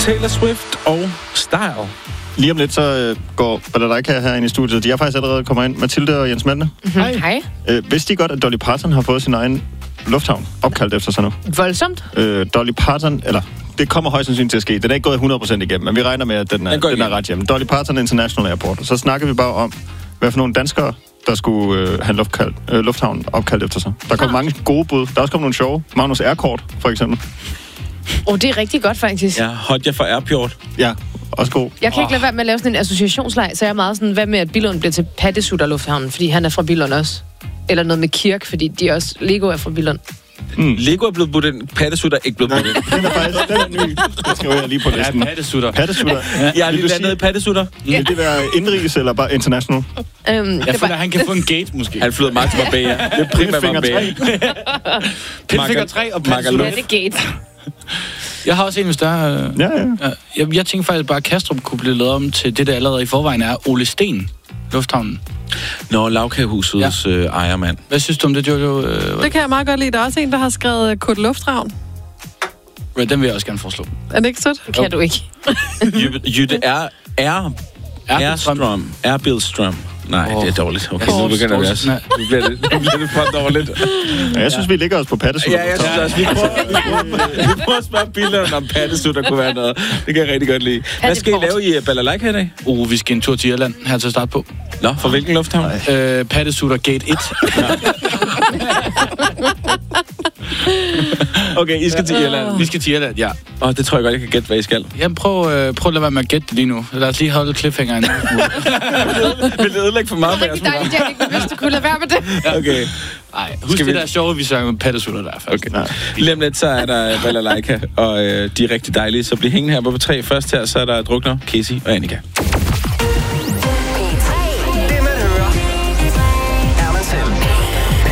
Taylor Swift og Style. Lige om lidt, så går Balalaika herinde i studiet. De er faktisk allerede kommet ind. Mathilde og Jens Maltne. Hej. Vidste I godt, at Dolly Parton har fået sin egen lufthavn opkaldt efter sig nu? Voldsomt. Dolly Parton, eller det kommer højst sandsynligt til at ske. Den er ikke gået 100% igennem, men vi regner med, at den er ret hjemme. Dolly Parton International Airport. Så snakker vi bare om, hvad for nogle danskere, der skulle have lufthavn opkaldt efter sig. Der kommer mange gode bud. Der er også kommet nogle sjove. Magnus Airport, for eksempel. Det er rigtig godt, faktisk. Ja, Hodja fra Airport. Ja, også god. Jeg kan ikke lade være med at lave sådan en associationsleg, så jeg er meget sådan, hvad med, at Billund bliver til Pattesutter Lufthavnen, fordi han er fra Billund også. Eller noget med Kirk, fordi de også Lego er fra Billund. Lego er blevet budt ind. Pattesutter er ikke blevet budt ind. Den er faktisk ny. Det skriver jeg lige på listen. Ja, Pattesutter. Pattesutter. Jeg har lige landet i Pattesutter. Vil det være indrigs eller bare international? Jeg føler, han kan få en gate, måske. Han flyder meget til Marbella. Det er primært Marbella. Pilfinger 3 og Magaluf. Gate. Jeg har også en større... Ja. Jeg tænker faktisk bare, at Kastrup kunne blive lavet om til det, der allerede i forvejen er Ole Sten Lufthavnen. Nå, Lavkagehusets ejermand. Hvad synes du om det, Jojo? Det kan jeg meget godt lide. Der er også en, der har skrevet Kurt Lufthavn. Den vil jeg også gerne foreslå. Er det ikke sødt? Det kan du ikke. Jytte Erbilstrøm. Nej, det er dårligt. Okay, nu begynder det også. Nu bliver det for dårligt. Ja, jeg synes, vi ligger os på Pattesutter. Ja, jeg synes også, vi prøver at spørge Billund om Pattesutter kunne være noget. Det kan jeg rigtig godt lide. Hvad skal I lave i Balalaika i dag? Vi skal en tur til Irland her til at starte på. Nå, for hvilken lufthavn? Pattesutter Gate 1. Okay, I skal til Irland. Vi skal til Irland, ja. Det tror jeg godt, jeg kan gætte, hvad I skal. Jamen, prøv at lade være med at gætte det lige nu. Lad os lige holde cliffhangeren. Vil det ødelægge for meget med os? Det er rigtig dejligt, hvis du kunne lade være med det. Okay. Nej, husk det der sjove, vi sang med Pattesutter der. Okay. Lige om lidt, så er der Balalaika, og de er rigtig dejlige. Så bliv hængende her på 3. Først her, så er der Drukner, Casey og Annika.